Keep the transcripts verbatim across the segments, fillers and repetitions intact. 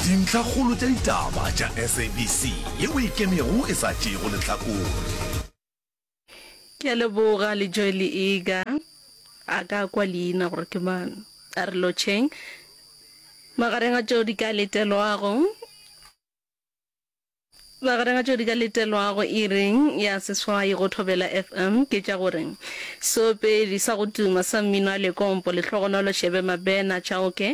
dintlha kgolo tša ditaba tša S A B C yeo e kemego e sa tšego lehlakore. Ke a leboga le Joel Ega a ka kwa leina gore ke man a re lotšheng magareng a tšeo di ka letelwago magareng a tšeo di ka letelwago e reng ya seswai go thobela F M ke tša gore seopedi sa go tuma sa mmino a lekompo le hlogonolo shebe mabena tšaoke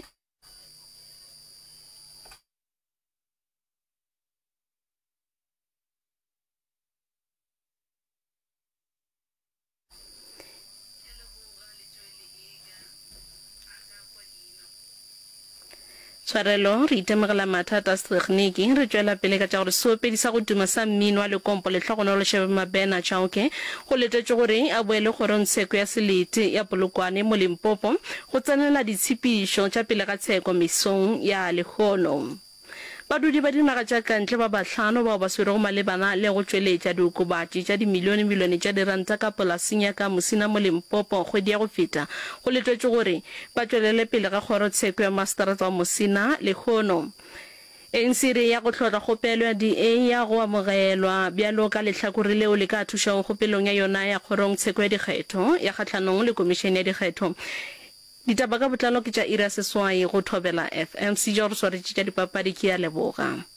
Tshwarelo re itemogela mathata a setekniki re tšwela pele ka tša gore seopedi sa go tuma sa mmino wa lekompo le hlogonolo shebe mabena tšaoke go letetše gore a boele kgorongtsheko ya selete ya polokwane mo Limpopo go tsenela ditshepišo tša pele ga tsheko mesong ya lekgono. Badudi ba dinaga tša kantle ba bahlano bao ba swerego malebana le go tšweletša diokobatši tša dimilione milione tša diranta ka polasing ya ka Mosina mo Limpopo kgwedi ya go feta go letetše gore ba tšwelele pele ga kgorotsheko ya masterata wa Mosina lekgono. N C R ya go tlhotla kgopelo ya D A ya go amogelwa bjalo ka lehlakore leo le ka thušago kgopelong ya yona ya kgorongtsheko ya dikgetho ya kgatlhanong le komišene ya dikgetho. Ditaba ka botlalo ke tša ira seswai go thobela F M C ja gore swaretše tša dipapadi ke ya leboga.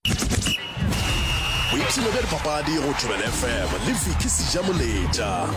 Boipshino bja dipapadi go thobela F M le Viki Sejamoletša.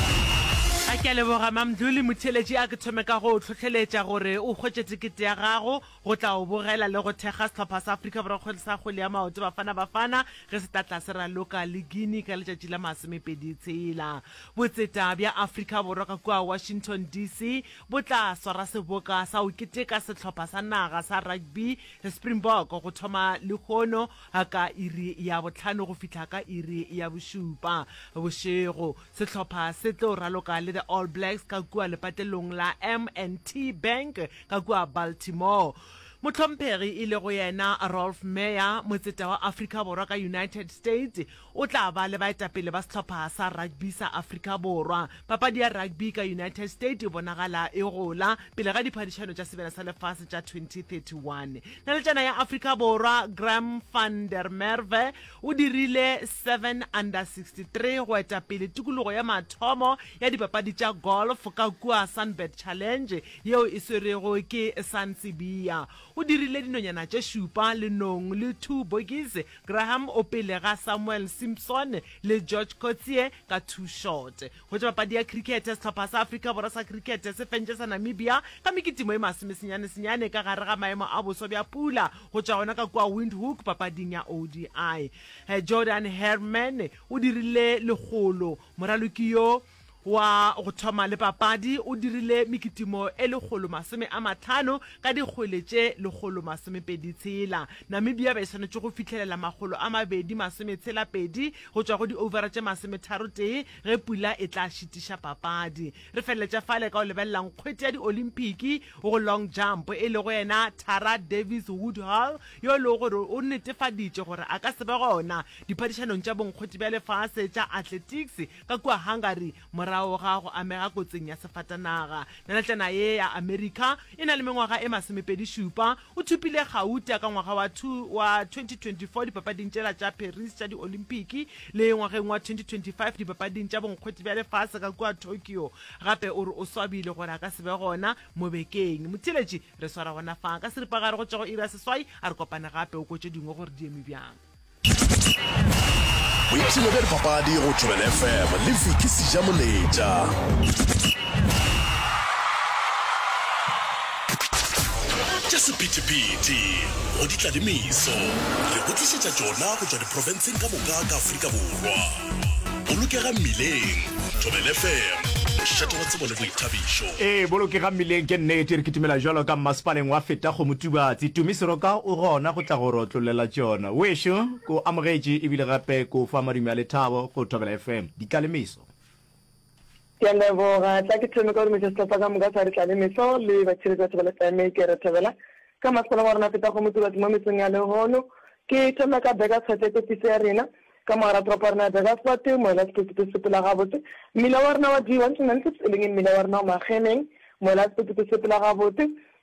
A ke leboga Mamduli motheletši a ke thome ka go tlhotlheletša gore o kgwetše tikete ya gago go tla o bogela le go thekga setlhopha sa Afrika Borwa kgwele sa kgwele ya maoto Bafana Bafana ge se tatla se raloka le Guinea ka letšatši la masomepedi tshela. Botseta bja Afrika Borwa ka kua Washington D C bo tla swara seboka sa o keteka setlhopha sa naga sa rugby Springbok go thoma lekgono ka iri ya botlhano go fihla ka iri ya bošupa bošego. Setlhopha se tlo raloka le the All Blacks ka kua lepatelong la M and T Bank ka kua Baltimore. Motlhomphegi e le go yena Rolf Meyer motseta wa Afrika Borwa ka United States o tla ba le baetapele ba setlhopha sa rugby sa Afrika Borwa. Papadi ya rugby ka United States e bonagala e gola pele ga diphadišano tša sebena sa lefase tša twenty thirty-one. Naletšana ya Afrika Borwa Graham van der Merwe o dirile seven under sixty-three go etapele tikologo ya mathomo ya dipapadi tša golf ka kua Sunbet Challenge yeo e swerego ke Sansibia. O dirile dinonyana tše šupa le nong le two bogies. Graham o pele ga Samuel Simpson le George Coetzee ka two shot. Go tša papadi ya cricket setlhopha sa Afrika Borwa sa cricket se fentše sa Namibia ka mekitimo e masomesenyane senyane ka gare ga maemo a boso bja pula go tša gona ka kua Windhoek papading ya O D I. Jordan Herman o dirile legolo moraloki yo wa go thoma le papadi o dirile mekitimo e legolo masome a matlhano ka dikgwele tše legolo masomepedi tshela. Namibia ba swanetše go fitlhelela magolo a mabedi masome tshela pedi go tšwa go di overa tše masome tharo tee ge pula e tla šitiša papadi. Re feleletša fale ka o lebelelang kgwete ya di-olimpiki go long jump e le go yena Tara Davis Woodhull yo e le gore o netefaditše gore a ka sebe gona diphadišanong tša bonkgwete bja lefase tša athletics ka kua Hungary mora ga go amega kotseng ya sefatanaga. Naletšana ye ya America e na le mengwaga e masomepedi šupa o thupile gauta ka ngwaga wa wa twenty twenty-four dipapading tšela tša Paris tša di-olimpiki le ngwageng wa twenty twenty-five dipapading tša bonkgwete bja lefase ka kua Tokyo. Gape o re o swabile gore a ka sebe gona mo bekeng. Motheletši re swara gona fa ka seripagare go tša go ira seswai a re kopane gape o kotše dingwe gore di eme bjang. Boipshino bja dipapadi go thobela F M le Viki Sejamoletša. Tša sephethephethe go ditladimiso re go tlišetša tšona go tšwa diprofenseng ka moka ka Afrika Borwa. Bolokega mmileng thobela F M šatoga tsebo le boithabišo. ee bolokega mmileng ke nnete re kitimela jalo ka mmasepaleng wa feta go motubatsi tumiseroka o gona go tla go rotlolela tšona wešo ko amogetše ebile gape ko fa madume a lethabo go thobela F M dikalemiso. Ke a leboga tla ke thome ka gore metšha setlhopha ka moka sa ditlalemeso le batšhiretši ba thobela F M ke re thobela ka masepala wa rona feta go motubatsi mo metseng ya legono ke thoma ka beka tshwetete piso ya rena ka moara tropa rena beka spate moela sepetete sepela gabotse mmila wa rena wa D one to nine six e leng mmila wa rena wa mageneng moela sepetete sepela gabotse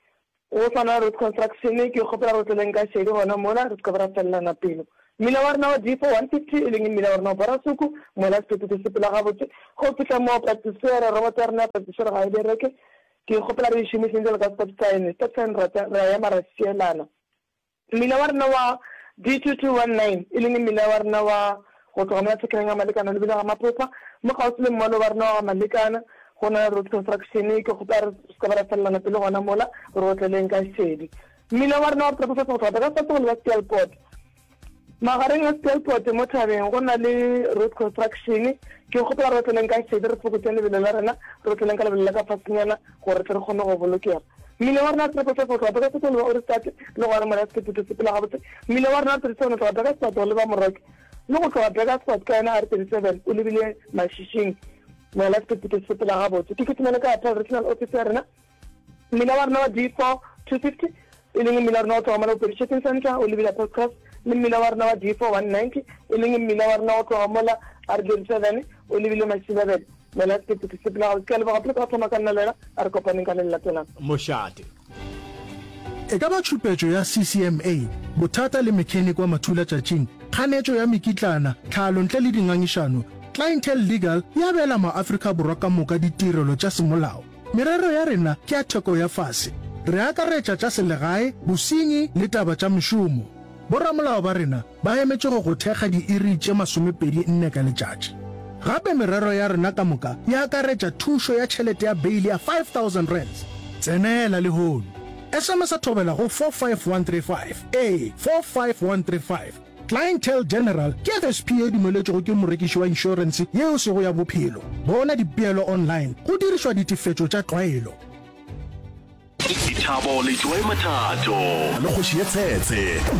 o tsana road construction ke khopela go tseleng ka shedi gona mola re ka ra tsellana pelo mmila wa rena wa D four one fifty e leng mmila wa rena wa Barasuku mola sepete se sepela ga botse go fitla mo practice re robot ya rena practice ga e bereke ke khopela re shimi sentse ka stop sign stop sign ra ya mara sielana mmila wa rena wa D two two one nine e leng mmila wa rena wa go tloga tsekenga malekana le bila ga mapopa mo ga o tsele mmalo wa rena wa malekana gona road construction ke khopela re ska ra tsellana pele gona mola ro tleleng ka shedi mmila wa rena wa practice go tloga ka stop le steel port magareng a steel port mo thabeng go na le road construction ke go pela re tseleng ka shedi re fokotse lebelo la rena re tseleng ka lebelo la ka fasnyana gore re kgone go bolokega mmile wa rena tre potse go tloga ka tselo o re start le gore mara se putu se pela ga botse mmile wa rena tre tseno tloga ka start le ba morake le go tloga ka start ka ena R thirty-seven o lebile mashishing mo la se putu se pela ga botse ke ke tsena ka ta regional officer rena mmile wa rena wa D four two fifty e leng mmile wa rena wa tloga operation center o lebile podcast le mmila wa rena wa D four one ninety e leng mmila wa rena wa tloga mola R thirty-seven o lebile mashibabele mela ke putu se pela ga le ba gape ka thoma ka nna lela a re kopaneng ka lela tsena moshate e ka ba tshupetso ya C C M A bothata le mechanic wa mathula tšatšing kganetšo ya mekitlana tlhalo ntle le dingangišano clientele legal ya bela maafrika borwa ka moka ditirelo tša semolao merero ya rena ke ya theko ya fase re akaretša tša selegae bosenyi le taba tša mešomo boramolao ba rena ba emetše go go thekga diiri tše masomepedi nne ka letšatši gape merero ya rena ka moka ya akaretša thušo ya tšhelete ya beili ya five thousand rands tsenela le hono S M S a thobela go four five one three five a four five one three five clientele general ke F S P a dumeletšego ke morekiši wa insurance yeo sego ya bophelo bona dipeelo online go dirišwa ditefetšo tša tlwaelo Ithabo le Joy Mathato le go šietshetse